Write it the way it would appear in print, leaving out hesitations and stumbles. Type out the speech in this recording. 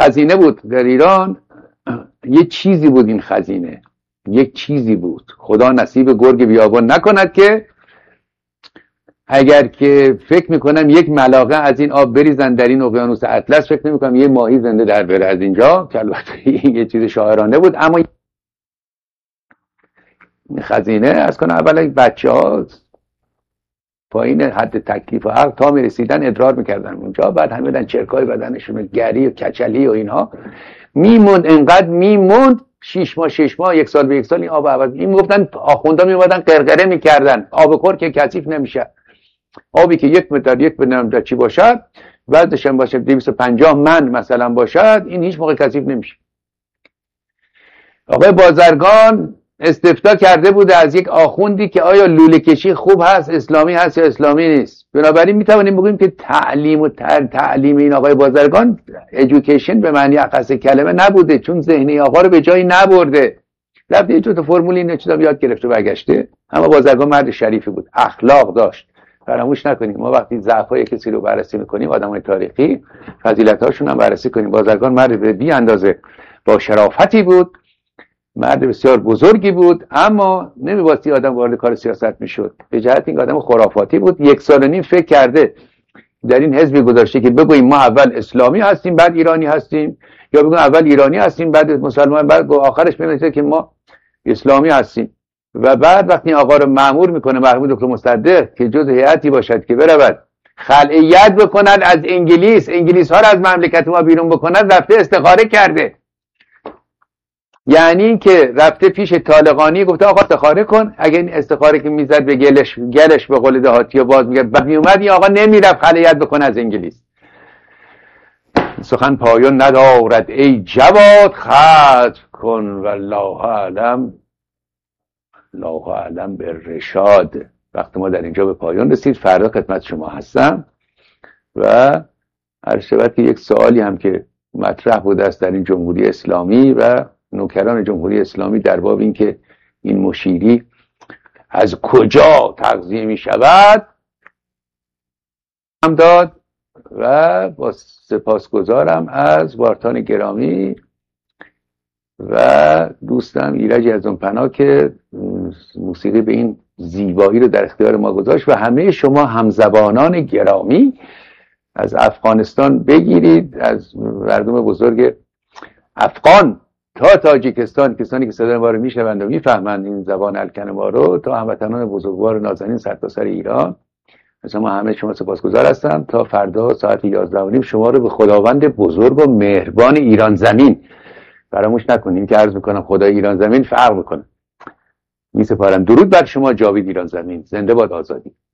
خزینه بود در ایران، یه چیزی بود، این خزینه یک چیزی بود. خدا نصیب گرگ بیابان نکند که اگر که فکر میکنم یک ملاقه از این آب بریزن در این اقیانوس اطلس، فکر نمیکنم یه ماهی زنده در بره از اینجا، که البته یه چیز شاعرانه بود. اما خزینه از کنه اولا بچه ها پایین حد تکلیف و عقل تا میرسیدن ادرار میکردن اونجا، بعد همه دن چرکای بدنشون گری و کچلی و اینها میموند، انقدر میموند 6 ماه 1 سال به 1 سال این آب عوض. این میگفتن آخوندا میومدن قرقره میکردن آب خور که کثیف نمیشه. آبی که 1 متر 1 متر چی باشد، وزنش هم باشه 250 من مثلا باشد، این هیچ موقع کثیف نمیشه. آقای بازرگان استفتاء کرده بوده از یک آخوندی که آیا لوله کشی خوب هست، اسلامی هست یا اسلامی نیست. بنابراین میتوانیم بگوییم که تعلیم این آقای بازرگان ایژوکیشن به معنی اخص کلمه نبوده، چون ذهنی آقا رو به جایی نبرده. رفته یه تا فرمول این چیزا یاد گرفته برگشته. اما بازرگان مرد شریفی بود، اخلاق داشت. فراموش نکنیم ما وقتی ضعف‌های کسی رو بررسی می‌کنیم، آدمای تاریخی فضیلت‌هاشون هم بررسی کنیم. بازرگان مرد بی اندازه با شرافتی بود، مرد بسیار بزرگی بود، اما نمی‌باستی آدم وارد کار سیاست میشد. به جهت اینکه آدم خرافاتی بود. 1 سال و نیم فکر کرده در این حزبی گذاشته که بگوییم ما اول اسلامی هستیم بعد ایرانی هستیم، یا بگوییم اول ایرانی هستیم بعد مسلمان، بعد آخرش بنویسه که ما اسلامی هستیم. و بعد وقتی آقا رو مأمور میکنه محمود دکتر مصدق که جز هیئتی باشد که برود خلعیت بکند از انگلیس ها رو از مملکت ما بیرون بکند، رفته استخاره کرده. یعنی که رفته پیش طالقانی گفته آقا استخاره کن. اگه این استخاره که میزد به گلش به قول دهاتی باز میگه بعد میومد، این آقا نمیرفت خلعیت بکنه از انگلیس. سخن پایان ندارد ای جواد، ختم کن والله اعلم. الله اعلم به رشاد. وقت ما در اینجا به پایان رسید. فردا خدمت شما هستم و هر شود که یک سوالی هم که مطرح بوده است در این جمهوری اسلامی و نوکران جمهوری اسلامی در باب این که این مشیری از کجا تغذیه می شود هم داد. و با سپاسگزارم از وارتان گرامی و دوستم ایرج از اون پناه که موسیقی به این زیبایی رو در اختیار ما گذاشت. و همه شما همزبانان گرامی از افغانستان بگیرید، از مردم بزرگ افغان تا تاجیکستان، کسانی که صدای ما رو میشنوند و میفهمند این زبان الکن ما رو، تا هموطنان بزرگوار و نازنین سرتاسر ایران، مثلا ما همه شما سپاسگزار هستم. تا فردا ساعت 11:30 شما رو به خداوند بزرگ و مهربان ایران زمین، فراموش نکنیم که عرض میکنم خدای ایران زمین فرق میکنه، میسپارم. درود بر شما. جاوید ایران زمین. زنده باد آزادی.